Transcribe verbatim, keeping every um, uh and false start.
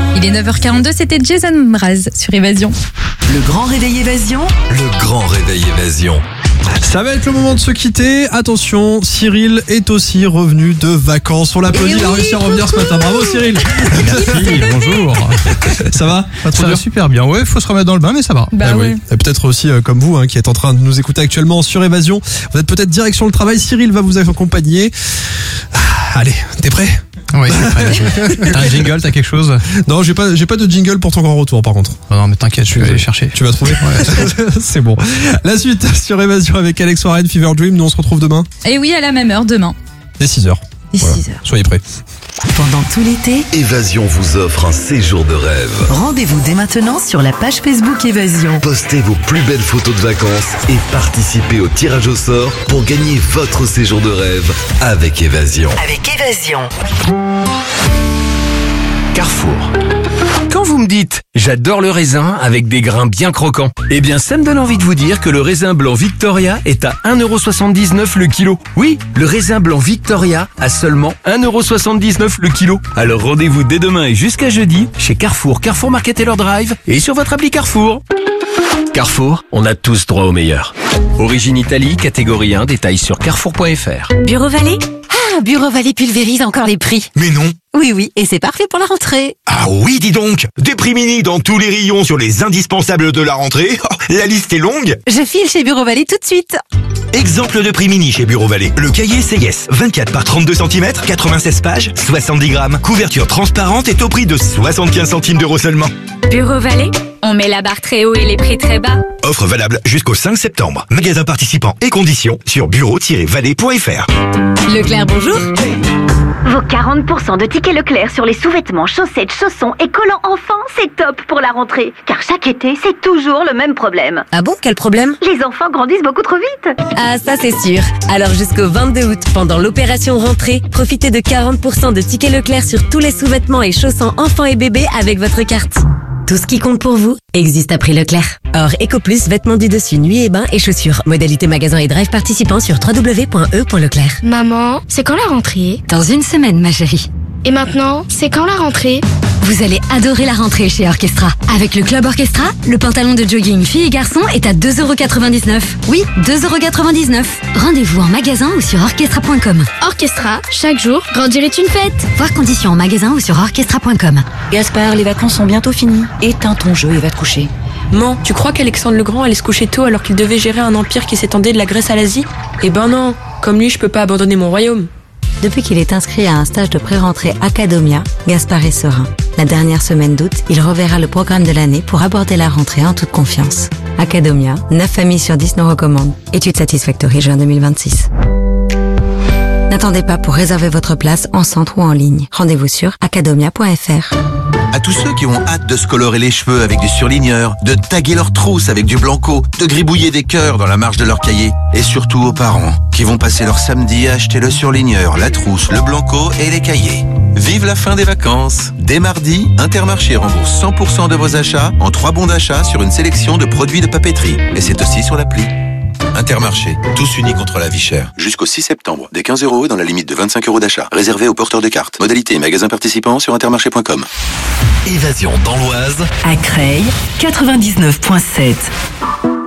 Il est neuf heures quarante-deux, c'était Jason Mraz sur Évasion. Le grand réveil Évasion. Le grand réveil Évasion. Ça va être le moment de se quitter. Attention, Cyril est aussi revenu de vacances. On l'applaudit, il a réussi à revenir ce matin. Bravo Cyril. Merci, bonjour. Ça va? Pas trop Ça va dur? super bien. Ouais, faut se remettre dans le bain, mais ça va. Bah Ah ouais. oui. Et peut-être aussi euh, comme vous hein, qui êtes en train de nous écouter actuellement sur Évasion. Vous êtes peut-être direction le travail. Cyril va vous accompagner. Ah, allez, t'es prêt? Oui, c'est prêt. T'as un jingle, t'as quelque chose? Non, j'ai pas, j'ai pas de jingle pour ton grand retour par contre. Oh non, mais t'inquiète, je vais aller chercher. Tu vas trouver? C'est bon. La suite sur Évasion avec Alex Warren, Fever Dream. Nous on se retrouve demain Et oui, à la même heure demain. dès six heures. Et Voilà. six heures. Soyez prêts. Pendant tout l'été, Évasion vous offre un séjour de rêve. rendez-vous dès maintenant sur la page Facebook Évasion. Postez vos plus belles photos de vacances et participez au tirage au sort pour gagner votre séjour de rêve avec Évasion. Avec Évasion. Carrefour. Quand vous me dites « j'adore le raisin avec des grains bien croquants », eh bien ça me donne envie de vous dire que le raisin blanc Victoria est à un euro soixante-dix-neuf le kilo. Oui, le raisin blanc Victoria à seulement un euro soixante-dix-neuf le kilo. Alors rendez-vous dès demain et jusqu'à jeudi chez Carrefour, Carrefour Market Taylor Drive et sur votre appli Carrefour. Carrefour, on a tous droit au meilleur. Origine Italie, catégorie un, détails sur carrefour point f r. Bureau Vallée? Ah, Bureau Vallée pulvérise encore les prix. Mais non. Oui, oui, et c'est parfait pour la rentrée. Ah oui, dis donc. Des prix mini dans tous les rayons sur les indispensables de la rentrée. Oh, la liste est longue. Je file chez Bureau Vallée tout de suite. Exemple de prix mini chez Bureau Vallée. Le cahier C S, vingt-quatre par trente-deux centimètres, quatre-vingt-seize pages, soixante-dix grammes. Couverture transparente est au prix de soixante-quinze centimes d'euros seulement. Bureau Vallée, on met la barre très haut et les prix très bas. Offre valable jusqu'au cinq septembre. Magasin participant et conditions sur bureau tiret vallée point f r. Leclerc, bonjour. Vos quarante pour cent de tickets Leclerc sur les sous-vêtements, chaussettes, chaussons et collants enfants, c'est top pour la rentrée. Car chaque été, c'est toujours le même problème. Ah bon, quel problème? Les enfants grandissent beaucoup trop vite. Ah, ça c'est sûr. Alors jusqu'au vingt-deux août, pendant l'opération rentrée, profitez de quarante pour cent de tickets Leclerc sur tous les sous-vêtements et chaussons enfants et bébés avec votre carte. Tout ce qui compte pour vous existe à prix Leclerc. Or, EcoPlus, vêtements du dessus, nuit et bain et chaussures. Modalité magasin et drive participant sur w w w point e point leclerc. Maman, c'est quand la rentrée? Dans une semaine, ma chérie. Et maintenant, c'est quand la rentrée? Vous allez adorer la rentrée chez Orchestra. Avec le Club Orchestra, le pantalon de jogging filles et garçons est à deux euros quatre-vingt-dix-neuf. Oui, deux euros quatre-vingt-dix-neuf. Rendez-vous en magasin ou sur orchestra point com. Orchestra, chaque jour, grandir est une fête. Voir conditions en magasin ou sur orchestra point com. Gaspard, les vacances sont bientôt finies. Éteins ton jeu et va te coucher. Man, tu crois qu'Alexandre le Grand allait se coucher tôt alors qu'il devait gérer un empire qui s'étendait de la Grèce à l'Asie? Eh ben non, comme lui je peux pas abandonner mon royaume. Depuis qu'il est inscrit à un stage de pré-rentrée Academia, Gaspard est serein. La dernière semaine d'août, il reverra le programme de l'année pour aborder la rentrée en toute confiance. Academia, neuf familles sur dix nous recommandent. Étude Satisfactory juin deux mille vingt-six. N'attendez pas pour réserver votre place en centre ou en ligne. Rendez-vous sur academia point f r. À tous ceux qui ont hâte de se colorer les cheveux avec du surligneur, de taguer leurs trousses avec du blanco, de gribouiller des cœurs dans la marge de leur cahier. Et surtout aux parents qui vont passer leur samedi à acheter le surligneur, la trousse, le blanco et les cahiers. Vive la fin des vacances! Dès mardi, Intermarché rembourse cent pour cent de vos achats en trois bons d'achat sur une sélection de produits de papeterie. Et c'est aussi sur l'appli. Intermarché, tous unis contre la vie chère. Jusqu'au six septembre, des quinze euros dans la limite de vingt-cinq euros d'achat. Réservé aux porteurs de cartes. Modalité et magasin participants sur intermarché point com. Évasion dans l'Oise. À Creil, quatre-vingt-dix-neuf point sept.